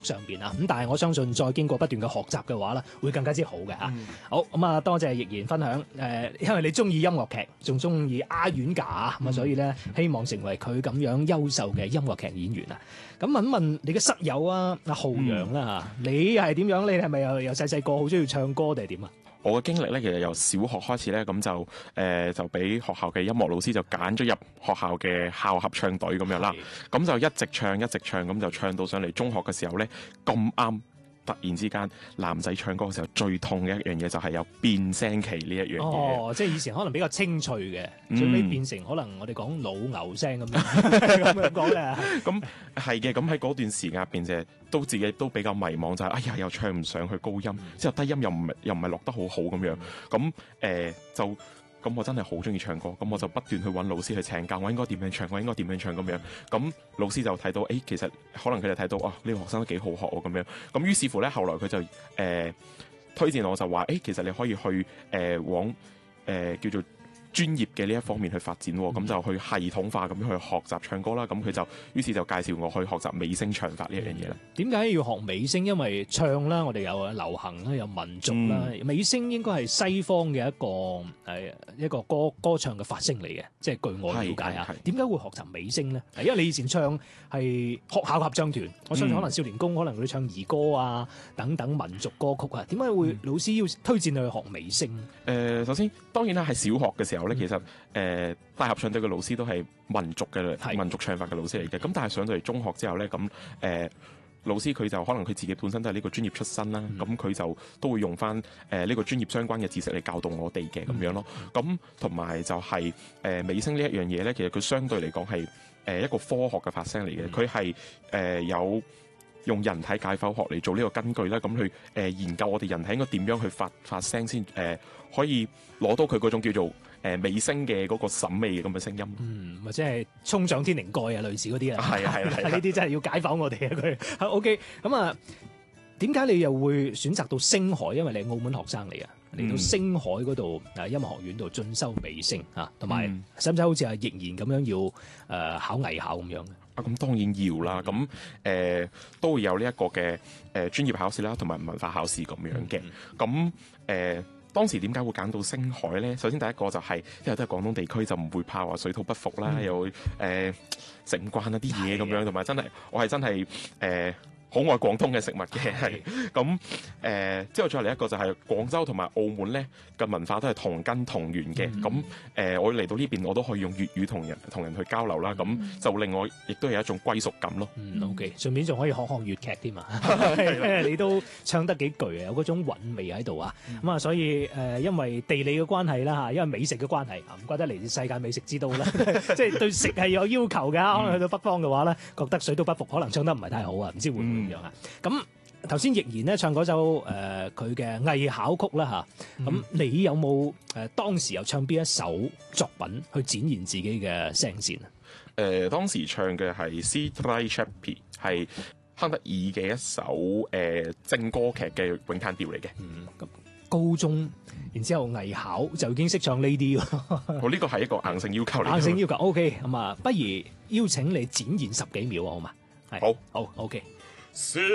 上邊啊，咁但係我相信再經過不斷嘅學習嘅話咧，會更加之好嘅嚇。好咁啊，多謝易賢分享因為你中意音樂劇，仲中意阿遠㗎啊，咁啊，所以咧希望成為佢咁樣優秀嘅音樂劇演員啊。咁問一問你嘅室友啊，阿浩洋啦嚇，你係點樣？你係咪由細細個好中意唱歌定係點啊？ 我嘅經歷咧，其實由小學開始咧，咁就俾學校嘅音樂老師就揀咗入學校嘅校合唱隊咁樣啦。咁就一直唱，咁就唱到上嚟中學嘅時候咧，咁啱突然之間男仔唱歌嘅時候最痛嘅一樣嘢就係有變聲期呢一樣嘢。 哦，即係以前可能比較清脆嘅，最尾變成可能我哋講老牛聲咁樣咁樣講咧。 咁係嘅，咁喺嗰段時間入邊就都自己都比較迷茫，就係哎呀又唱唔上去高音，之後低音又唔係落得好好咁樣，咁咁我真係好中意唱歌，咁我就不斷去揾老師去請教，我應該點樣唱，我應該點樣唱咁樣。咁老師就睇到，其實可能佢哋睇到呢個學生都幾好學喎咁樣。咁於是乎咧，後來佢就推薦我就話，其實你可以去往叫做專業嘅呢一方面去發展，咁就去系統化咁樣去學習唱歌啦。咁佢於是就介紹我去學習美聲唱法呢一樣嘢啦。 點解要學美聲？因為唱啦，我哋有流行啦，有民族啦。美聲應該係西方嘅一個歌唱嘅發聲嚟嘅，即係據我了解啊。點解會學習美聲咧？因為你以前唱係學校合唱團，我相信可能少年宮可能會唱兒歌啊等等民族歌曲啊。點解會老師要推薦你去學美聲？ 首先當然啦，係小學嘅時候咧，其實大合唱隊嘅老師都係民族唱法嘅老師嚟嘅。咁但係上到嚟中學之後咧，咁老師佢就可能佢自己本身都係呢個專業出身啦，咁佢就都會用翻呢個專業相關嘅知識嚟教導我哋嘅咁樣咯。咁同埋就係美聲呢一樣嘢咧，其實佢相對嚟講係一個科學嘅發聲嚟嘅，佢係有用人體解剖學嚟做呢個根據啦，咁去研究我哋人體應該點樣去發聲先可以攞到佢嗰種叫做美聲嘅嗰個審美嘅咁嘅聲音。 或者係衝上天靈蓋啊，類似嗰啲啊。 係啊， 呢啲真係要解剖我哋啊佢。OK， 咁啊，點解你又會選擇到星海？因為你係澳門學生嚟啊，嚟到星海嗰度音樂學院度進修美聲啊，同埋使唔使好似阿易賢咁樣要考藝考咁樣嘅？ 咁當然要啦，咁都會有呢一個嘅專業考試啦，同埋文化考試咁樣嘅。咁當時點解會揀到星海咧？首先第一個就係因為都係廣東地區，就唔會怕話水土不服啦，又會食唔慣一啲嘢咁樣，同埋我係真係好愛廣東嘅食物嘅，係咁之後再嚟一個就係廣州同埋澳門咧嘅文化都係同根同源嘅，咁我嚟到呢邊我都可以用粵語同人去交流啦，咁就令我亦都有一種歸屬感咯。 OK， 順便仲可以學粵劇添啊，你都唱得幾具啊，有嗰種韻味喺度啊，咁啊，所以因為地理嘅關係啦嚇，因為美食嘅關係唔怪得嚟自世界美食之都啦，即係對食係有要求嘅，可能去到北方嘅話咧，覺得水土不服，可能唱得唔係太好啊，唔知會唔會咁樣啊？咁頭先易賢咧唱嗰首佢嘅藝考曲啦嚇，咁你有冇當時又唱邊一首作品去展現自己嘅聲線啊？ 當時唱嘅係 Szigethy Csepel， 係亨德爾嘅一首正歌劇嘅詠嘆調嚟嘅。 咁高中然之後藝考就已經識唱呢啲喎。 我呢個係一個硬性要求嚟嘅。 硬性要求 OK， 咁啊，不如邀請你展現10幾秒好嘛？ 好 OK。